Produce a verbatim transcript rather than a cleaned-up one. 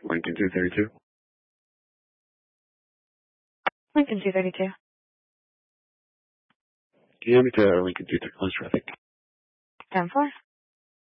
Lincoln two thirty-two. Lincoln two thirty-two. Can you hear me to Lincoln two thirty-one traffic? ten four.